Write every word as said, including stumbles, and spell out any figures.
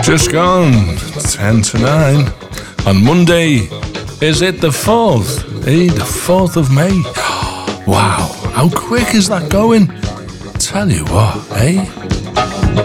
Just gone, ten to nine. On Monday, is it the fourth? Eh, the fourth of May? Wow, how quick is that going? Tell you what, eh?